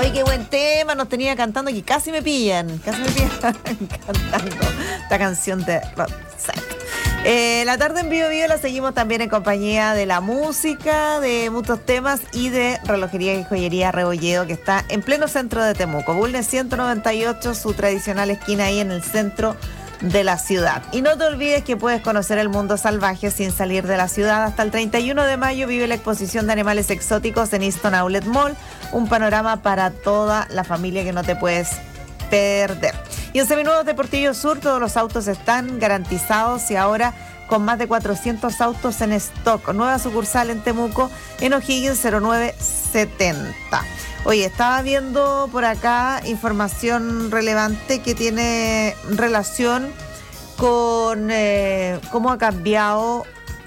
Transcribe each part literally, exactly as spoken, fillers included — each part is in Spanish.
Oye, qué buen tema, nos tenía cantando que casi me pillan, casi me pillan cantando esta canción de Rod Stewart. Eh, la tarde en Bio Bio la seguimos también en compañía de la música, de muchos temas y de Relojería y Joyería Rebolledo, que está en pleno centro de Temuco. Bulnes ciento noventa y ocho, su tradicional esquina ahí en el centro de la ciudad. Y no te olvides que puedes conocer el mundo salvaje sin salir de la ciudad. Hasta el treinta y uno de mayo vive la exposición de animales exóticos en Easton Outlet Mall, un panorama para toda la familia que no te puedes perder. Y en Seminuevos de Portillo Sur todos los autos están garantizados y ahora con más de cuatrocientos autos en stock. Nueva sucursal en Temuco, en O'Higgins cero nueve setenta. Oye, estaba viendo por acá información relevante que tiene relación con eh, cómo ha cambiado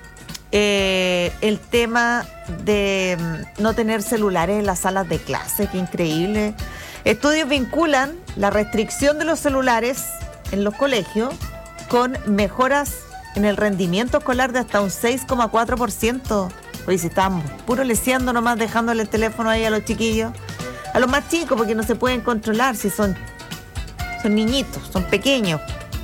eh, el tema de no tener celulares en las salas de clase. Qué increíble. Estudios vinculan la restricción de los celulares en los colegios con mejoras en el rendimiento escolar de hasta un seis coma cuatro por ciento. Oye, si estamos puro leseando nomás, dejándole el teléfono ahí a los chiquillos, a los más chicos, porque no se pueden controlar si son, son niñitos, son pequeños.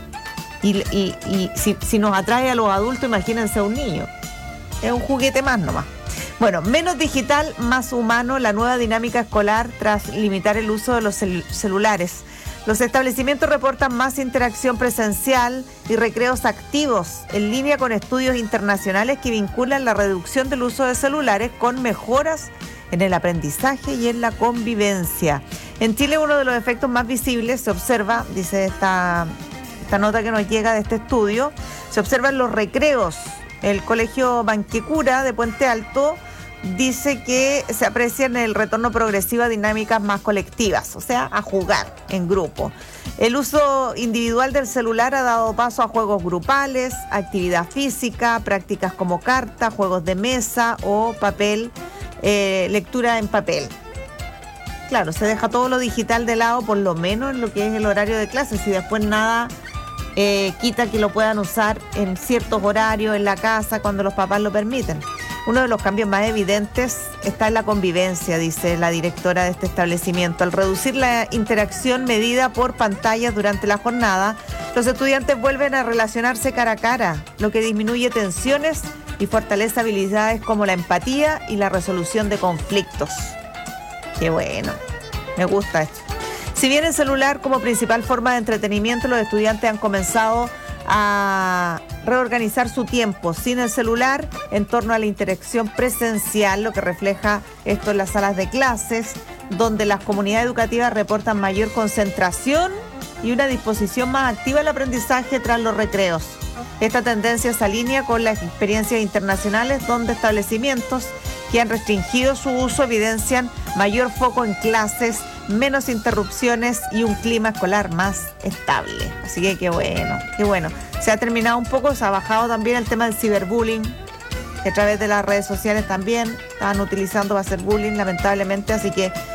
Y, y, y si, si nos atrae a los adultos, imagínense a un niño. Es un juguete más nomás. Bueno, menos digital, más humano, la nueva dinámica escolar tras limitar el uso de los cel- celulares. Los establecimientos reportan más interacción presencial y recreos activos, en línea con estudios internacionales que vinculan la reducción del uso de celulares con mejoras en el aprendizaje y en la convivencia. En Chile, uno de los efectos más visibles se observa, dice esta, esta nota que nos llega de este estudio, se observan los recreos. El Colegio Banquecura de Puente Alto dice que se aprecia en el retorno progresivo a dinámicas más colectivas, o sea, a jugar en grupo. El uso individual del celular ha dado paso a juegos grupales, actividad física, prácticas como carta, juegos de mesa o papel, eh, lectura en papel. Claro, se deja todo lo digital de lado, por lo menos en lo que es el horario de clases, y después nada eh, quita que lo puedan usar en ciertos horarios en la casa cuando los papás lo permiten. Uno de los cambios más evidentes está en la convivencia, dice la directora de este establecimiento. Al reducir la interacción medida por pantallas durante la jornada, los estudiantes vuelven a relacionarse cara a cara, lo que disminuye tensiones y fortalece habilidades como la empatía y la resolución de conflictos. Qué bueno, me gusta esto. Si bien el celular como principal forma de entretenimiento, los estudiantes han comenzado a reorganizar su tiempo sin el celular en torno a la interacción presencial, lo que refleja esto en las salas de clases, donde las comunidades educativas reportan mayor concentración y una disposición más activa al aprendizaje tras los recreos. Esta tendencia se alinea con las experiencias internacionales, donde establecimientos que han restringido su uso evidencian mayor foco en clases, menos interrupciones y un clima escolar más estable. Así que qué bueno, qué bueno. Se ha terminado un poco, se ha bajado también el tema del ciberbullying, que a través de las redes sociales también estaban utilizando para hacer bullying, lamentablemente. Así que